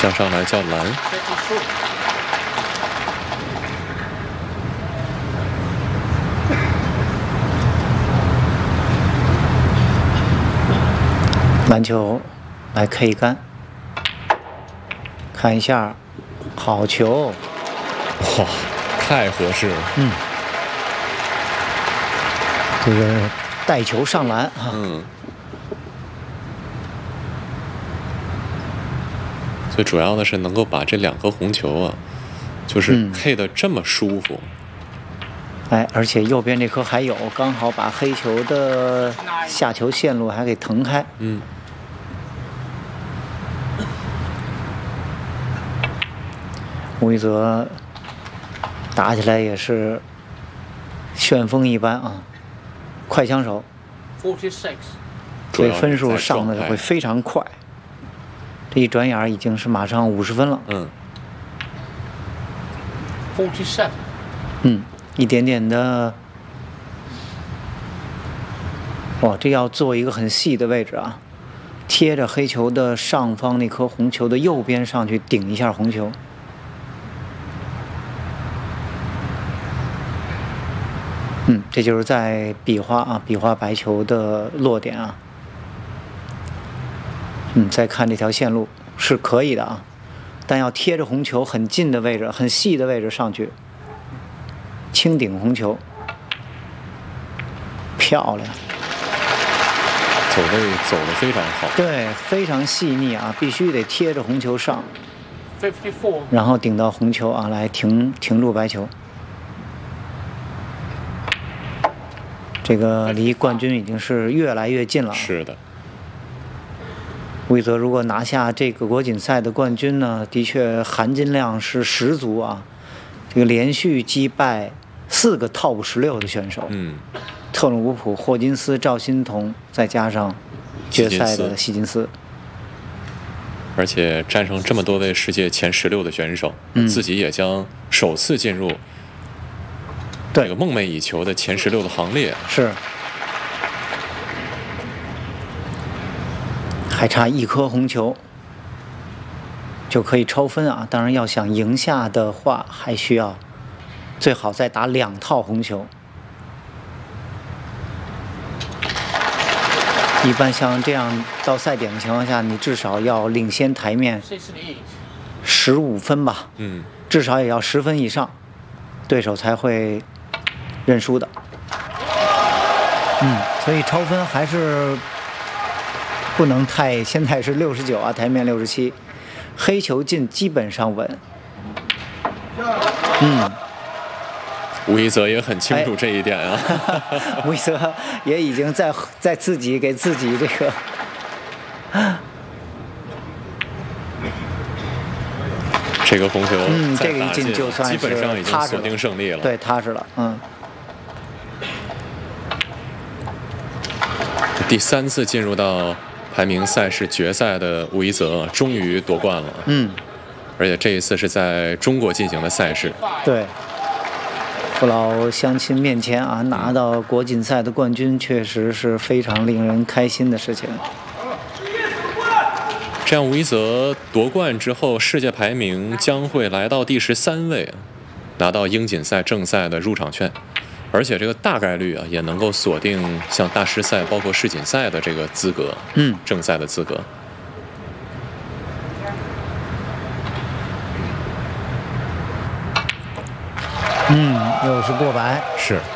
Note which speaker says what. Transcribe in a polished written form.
Speaker 1: 向上来叫蓝。
Speaker 2: 篮球来 K 杆，看一下，好球！
Speaker 1: 哇，太合适了。
Speaker 2: 这个带球上篮啊。
Speaker 1: 最主要的是能够把这2颗红球啊，就是配得这么舒服。
Speaker 2: 而且右边这颗还有，刚好把黑球的下球线路还给腾开。吴一泽打起来也是旋风一般啊，快枪手，这分数上的会非常快。这一转眼已经是马上50分了。一点点的，哇，这要做一个很细的位置啊，贴着黑球的上方那颗红球的右边上去顶一下红球。这就是在比划白球的落点啊。再看这条线路是可以的啊，但要贴着红球很近的位置、很细的位置上去，轻顶红球，漂亮。
Speaker 1: 走位走得非常好。
Speaker 2: 对，非常细腻啊，必须得贴着红球上，然后顶到红球啊，来停住白球。这个离冠军已经是越来越近了。
Speaker 1: 是的。
Speaker 2: 魏泽如果拿下这个国锦赛的冠军呢，的确含金量是十足啊。这个连续击败4个 TOP 16的选手，特鲁普、霍金斯、赵心童，再加上决赛的希金斯，
Speaker 1: 而且战胜这么多位世界前16的选手，自己也将首次进入这个梦寐以求的前16的行列。
Speaker 2: 是，还差1颗红球就可以超分啊！当然，要想赢下的话，还需要最好再打2套红球。一般像这样到赛点的情况下，你至少要领先台面15分吧，至少也要10分以上，对手才会认输的。所以超分还是不能太，现在是69啊，台面67，黑球进基本上稳。
Speaker 1: 吴一泽也很清楚这一点啊。
Speaker 2: 吴一泽也已经在自己给自己这个
Speaker 1: 这个红球，
Speaker 2: 这个一进就算是
Speaker 1: 基本上已经锁定胜利了。
Speaker 2: 对，踏实了。
Speaker 1: 第3次进入到排名赛事决赛的吴一泽终于夺冠了。而且这一次是在中国进行的赛事。
Speaker 2: 对，父老乡亲面前啊，拿到国锦赛的冠军，确实是非常令人开心的事情。
Speaker 1: 这样，吴一泽夺冠之后，世界排名将会来到第13位，拿到英锦赛正赛的入场券，而且这个大概率啊，也能够锁定像大师赛包括世锦赛的这个资格，正赛的资格。
Speaker 2: 又是过百。
Speaker 1: 是。